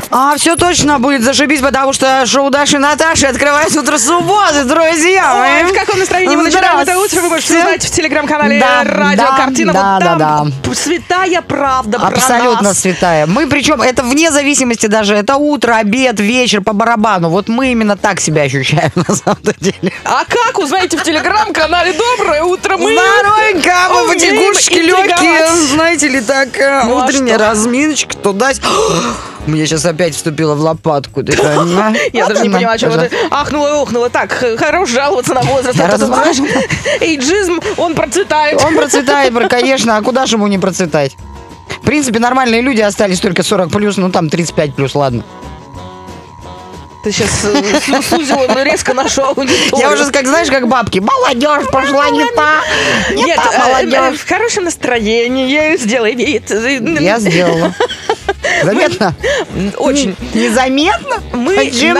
Все точно будет зашибись, потому что шоу Даши и Наташи открывает утро субботы, друзья. Ой, в каком настроении мы начинаем это утро, вы можете узнать в телеграм-канале «Радио Картина». Вот там святая правда про нас. Абсолютно святая. Мы, причем, это вне зависимости даже, это утро, обед, вечер, по барабану. Вот мы именно так себя ощущаем, на самом деле. А как узнаете в телеграм-канале «Доброе утро»? Мы здоровенько, мы потягушки легкие, знаете ли, так, Ну, утренняя разминочка туда. Мне сейчас опять вступила в лопатку. Я даже не понимаю, чего ты ахнула и охнула. Так, хорош жаловаться на возраст. Эйджизм, он процветает. Он процветает, конечно, а куда же ему не процветать? В принципе, нормальные люди остались только 40+, ну там 35+, ладно. Ты сейчас сузила резко нашу аудиторию. Я уже, как знаешь, как бабки. Молодежь пошла не та. Нет, молодежь. в хорошем настроении. Сделай вид. Я сделала. Заметно? Очень. Незаметно? Мы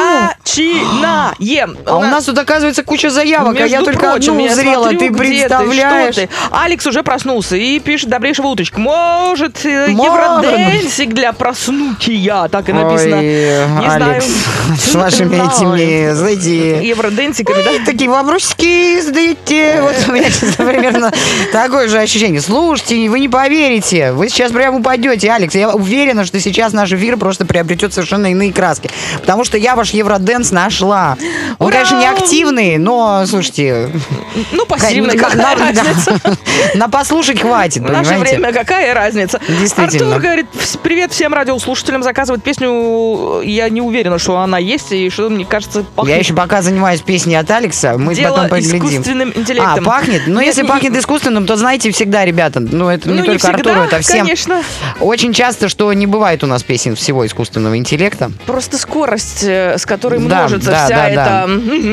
начинаем. А у нас тут, оказывается, куча заявок, а я только одну узрела. Ты представляешь? Алекс уже проснулся и пишет: добрейшего утречка. Может, евроденсик для проснутия. Так и написано. Не знаю. С вашими этими, знаете... Евроденсиками, да? Такие вопросики задаете. Вот у меня сейчас примерно такое же ощущение. Слушайте, вы не поверите. Вы сейчас прям упадете, Алекс. Я уверена, что сейчас наш эфир просто приобретет совершенно иные краски. Потому что я ваш евроденс нашла. Он, ура! конечно, не активный, но, слушайте... Ну, пассивный, какая разница? На послушать хватит, В наше время какая разница? Действительно. Артур говорит: привет всем радиослушателям, заказывает песню. Я не уверена, что она есть, и что, мне кажется, пахнет. Я еще пока занимаюсь песней от Алекса, мы потом поглядим. Искусственным интеллектом. Пахнет? Ну, если пахнет искусственным, то знаете всегда, ребята, ну, это не только Артуру, это всем. Конечно. Очень часто, что не бывает у нас песен всего искусственного интеллекта. Просто скорость, с которой множится вся эта...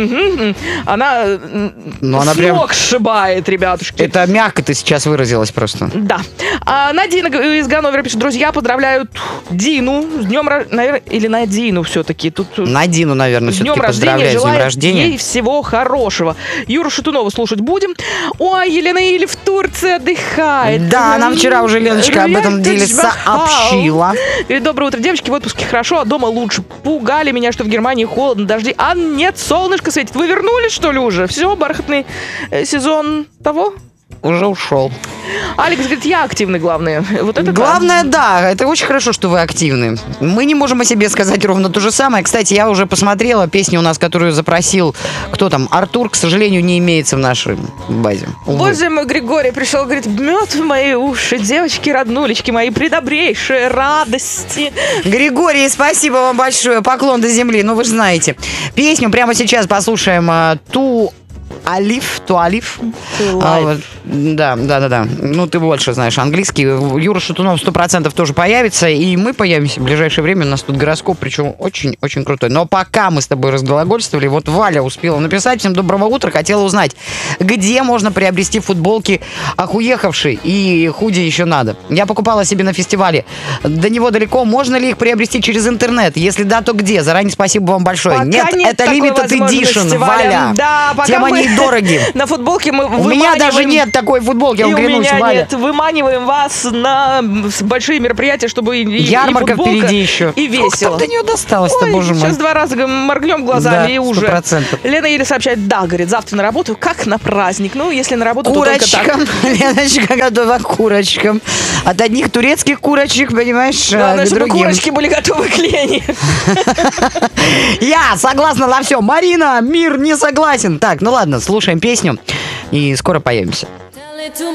Она с прям... ног сшибает, ребятушки. Это мягко ты сейчас выразилась просто. Да. Надина из Ганновера пишет: друзья, поздравляют Дину с днем рождения. Или Надину все-таки. Тут Надину, наверное, все-таки поздравляю с днем рождения. Ей всего хорошего. Юру Шатунова слушать будем. Ой, Елена Или в Турции отдыхает. Да, нам вчера уже Леночка об этом деле сообщила. Говорит: доброе утро, девочки, в отпуске хорошо, а дома лучше. Пугали меня, что в Германии холодно, дожди. А нет, солнышко светит. Вы вернулись, что ли, уже? Все, бархатный сезон того? Уже ушел. Алекс говорит: я активный, главное. Вот это главное, да. Это очень хорошо, что вы активны. Мы не можем о себе сказать ровно то же самое. Кстати, я уже посмотрела песню у нас, которую запросил, кто там, Артур, к сожалению, не имеется в нашей базе. Боже мой, Григорий пришел, говорит: мед в мои уши, девочки, роднулечки мои, предобрейшие радости. Григорий, спасибо вам большое. Поклон до земли. Ну, вы же знаете. Песню прямо сейчас послушаем. Туалиф. Да. Ну, ты больше знаешь английский. Юра Шатунов 100% тоже появится, и мы появимся в ближайшее время. У нас тут гороскоп, причем очень-очень крутой. Но пока мы с тобой разглагольствовали, вот Валя успела написать: всем доброго утра, хотела узнать, где можно приобрести футболки охуехавшие и худи еще надо. Я покупала себе на фестивале. До него далеко. Можно ли их приобрести через интернет? Если да, то где? Заранее спасибо вам большое. Пока нет, это limited edition, Валя. Да, тем они дороги. На футболке мы У меня даже нет такой футболки, я клянусь, Валя. Нет, выманиваем вас на большие мероприятия, чтобы ярмарка и футболка, впереди еще. И весело. Сколько до нее досталось-то, боже мой. Сейчас 2 раза моргнем глазами, да, и уже. 100%. Лена Иля сообщает: да, говорит, завтра на работу, как на праздник. Ну, если на работу, курочкам. то только так. Леночка готова к курочкам. От одних турецких курочек, понимаешь, главное, к чтобы другим. Курочки были готовы к Лене. Я согласна на все. Марина, мир не согласен. Так, ну ладно, слушаем песню и скоро появимся.